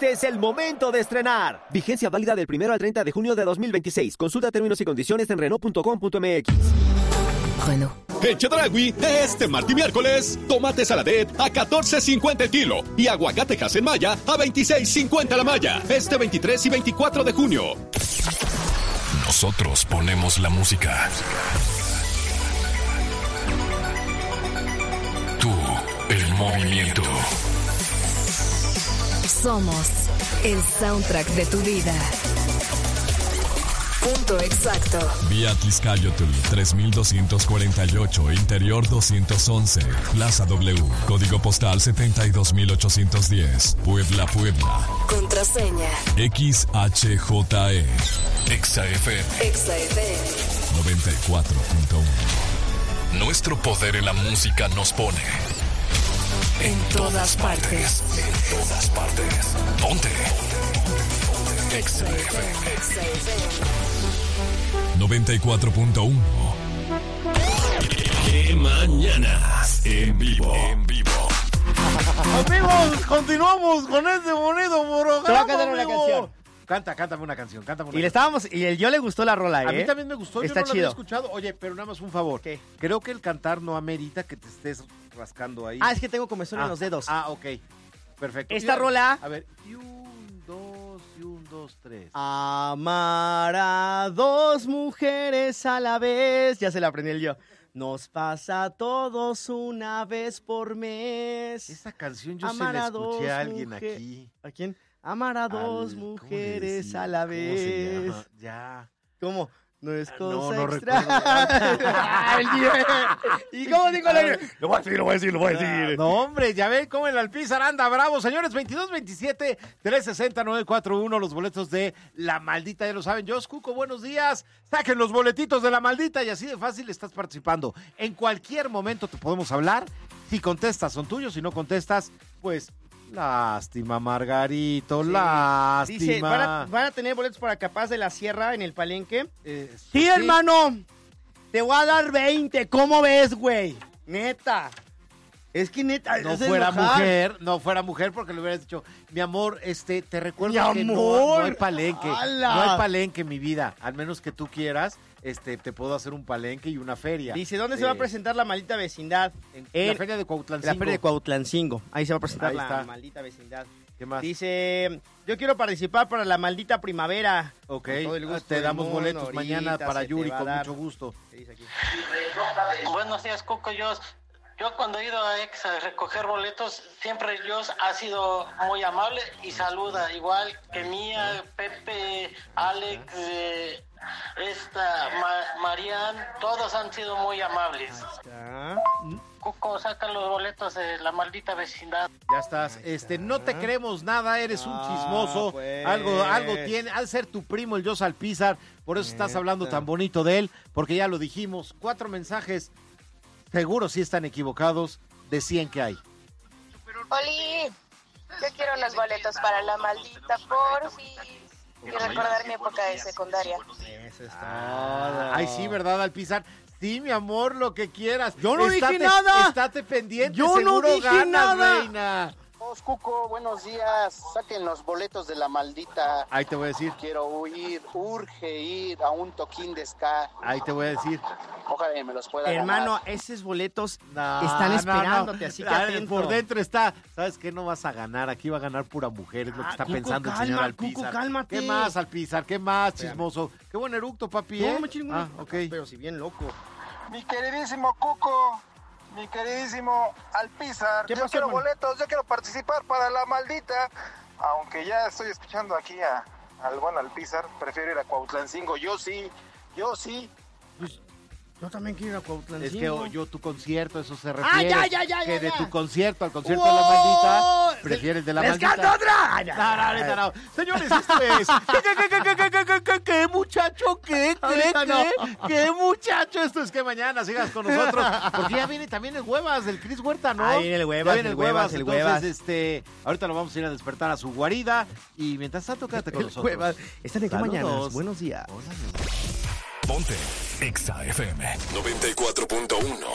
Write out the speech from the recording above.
Este es el momento de estrenar. Vigencia válida del 1 al 30 de junio de 2026. Consulta términos y condiciones en Renault.com.mx. Renault. En Chedraui, este martes y miércoles, tomate saladet a $14.50 el kilo y aguacate Hass-en-Maya a $26.50 la malla. Este 23 y 24 de junio. Nosotros ponemos la música. Tú, el movimiento. Somos el soundtrack de tu vida. Punto exacto. Vía Tizcayotl 3248, Interior 211, Plaza W, Código Postal 72810, Puebla, Puebla. Contraseña. XHJE. XFM. XFM. 94.1. Nuestro poder en la música nos pone en todas partes. En todas partes. Ponte. XFM. 94.1. ¡Qué mañanas! En vivo. En vivo. Amigos, continuamos con este bonito programa. Te voy a cantar una canción. Cántame una canción. Y el yo le gustó la rola, ¿eh? A mí también me gustó, Está yo no la chido. había escuchado. Oye, pero nada más un favor. ¿Qué? Creo que el cantar no amerita que te estés rascando ahí. Es que tengo comezón en los dedos. Ok. Perfecto. Esta rola... A ver, y un, dos, tres. Amar a dos mujeres a la vez. Ya se la aprendí el yo. Nos pasa a todos una vez por mes. Esa canción yo Amar se la a escuché dos a alguien mujer- aquí. ¿A quién? Amar a dos ¿cómo le mujeres decía? a la ¿Cómo se vez. llama? Ya. ¿Cómo? No es cosa no extraña. Ay, Dios. ¿Y cómo digo la... Lo voy a decir. No, hombre, ya ven cómo el Alpizar anda bravo. Señores, 22-27-360-941, los boletos de La Maldita, ya lo saben. Jos Cuco, buenos días. Saquen los boletitos de La Maldita y así de fácil estás participando. En cualquier momento te podemos hablar. Si contestas, son tuyos. Si no contestas, pues... Lástima, Margarito, lástima. Dice, ¿van a tener boletos para Capaz de la Sierra en el Palenque? Sí, hermano. Te voy a dar 20. ¿Cómo ves, güey? Neta. Es que neta... No es fuera enojar. mujer porque le hubieras dicho, mi amor, te recuerdo Mi que amor. no hay palenque. ¡Hala! No hay palenque, mi vida. Al menos que tú quieras, te puedo hacer un palenque y una feria. Dice, ¿dónde se va a presentar La Maldita Vecindad? En la feria de Cuautlancingo. La feria de Cuautlancingo. Ahí se va a presentar Ahí La está. Maldita Vecindad. ¿Qué más? Dice, yo quiero participar para La Maldita Primavera. Ok, Con todo el gusto te del damos mundo, boletos ahorita mañana para se te Yuri va a con dar. mucho gusto. ¿Qué dice aquí? Buenos días, Cuco. Yo cuando he ido a Ex a recoger boletos, siempre Jos ha sido muy amable y saluda, igual que Mía, Pepe, Alex, Marian, todos han sido muy amables. Cuco, saca los boletos de La Maldita Vecindad. Ya estás. No te creemos nada, eres un chismoso. Pues. Algo tiene. Al ser tu primo, el Jos Alpizar, por eso estás hablando tan bonito de él, porque ya lo dijimos. 4 mensajes, seguro sí están equivocados, de 100 que hay. Oli, yo quiero los boletos para La Maldita, porfis. Y recordar mi época de secundaria. Eso es todo. Ay, sí, ¿verdad, Alpizar? Sí, mi amor, lo que quieras. Yo no dije nada. Estate pendiente, Yo no seguro dije ganas, nada. reina. Cuco, buenos días. Saquen los boletos de La Maldita. Ahí te voy a decir. Quiero urge ir a un toquín de ska. Ahí te voy a decir. Ojalá y me los pueda Hermano, ganar. esos boletos No, están no, esperándote, no. así que atento. Por dentro está, ¿sabes qué? No vas a ganar, aquí va a ganar pura mujer, es lo que está Cuco, pensando el señor calma, Alpizar. Cuco, cálmate. ¿Qué más, Alpizar? ¿Qué más, chismoso? Qué buen eructo, papi, No, ¿eh? me chingo. Ok. Pero si bien loco. Mi queridísimo Cuco, mi queridísimo Alpizar, ¿Qué yo pasó, quiero hermano? boletos, yo quiero participar para La Maldita. Aunque ya estoy escuchando aquí al buen Alpizar, prefiero ir a Cuautlancingo. Yo sí. Yo también quiero ir a Cuautlancingo. Es que yo tu concierto, eso se refiere. ya. Que de tu concierto al concierto ¡Wow! de La Maldita, prefieres de La ¡Les Maldita. canto otra! Ay, No, ahorita no. Señores, esto es... ¿Qué muchacho? Ahorita no. ¿Qué muchacho? Esto es que mañana sigas con nosotros. Porque ya viene también el Huevas, del Cris Huerta, ¿no? Ahí viene el Huevas, Ya viene el Huevas. Entonces, ahorita lo vamos a ir a despertar a su guarida. Y mientras tanto, quédate con nosotros. Huevas. ¿Están en qué Saludos. mañanas? Buenos días. Ponte Exa FM 94.1.